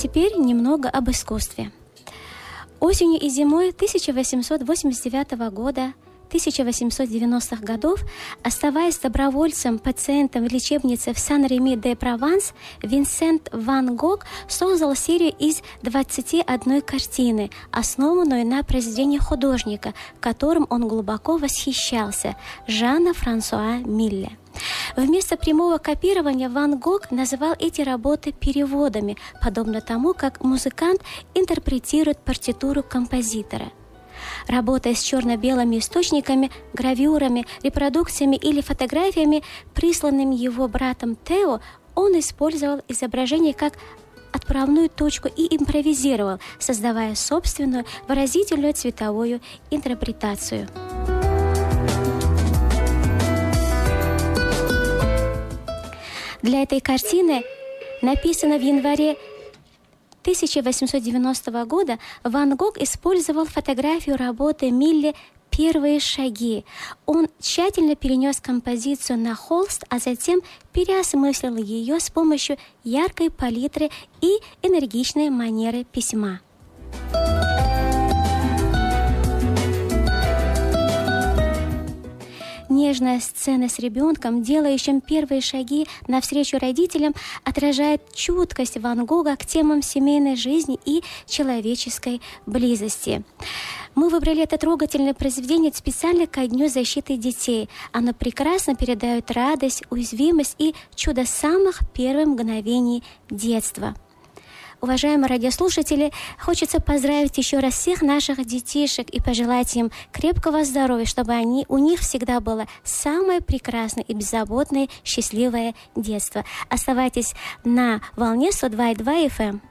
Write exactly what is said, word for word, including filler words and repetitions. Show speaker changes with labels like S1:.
S1: теперь немного об искусстве. Осенью и зимой тысяча восемьсот восемьдесят девятого года, тысяча восемьсот девяностых годов, оставаясь добровольцем, пациентом в лечебнице в Сан-Реми-де-Прованс, Винсент ван Гог создал серию из двадцати одной картины, основанную на произведении художника, которым он глубоко восхищался, Жана Франсуа Милля. Вместо прямого копирования Ван Гог называл эти работы переводами, подобно тому, как музыкант интерпретирует партитуру композитора. Работая с черно-белыми источниками, гравюрами, репродукциями или фотографиями, присланными его братом Тео, он использовал изображение как отправную точку и импровизировал, создавая собственную выразительную цветовую интерпретацию. Для этой картины, написанной в январе тысяча восемьсот девяностого года, Ван Гог использовал фотографию работы Милля «Первые шаги». Он тщательно перенес композицию на холст, а затем переосмыслил ее с помощью яркой палитры и энергичной манеры письма. Нежная сцена с ребенком, делающим первые шаги навстречу родителям, отражает чуткость Ван Гога к темам семейной жизни и человеческой близости. Мы выбрали это трогательное произведение специально ко Дню защиты детей. Оно прекрасно передает радость, уязвимость и чудо самых первых мгновений детства. Уважаемые радиослушатели, хочется поздравить еще раз всех наших детишек и пожелать им крепкого здоровья, чтобы они, у них всегда было самое прекрасное и беззаботное, счастливое детство. Оставайтесь на волне сто два и два эф эм.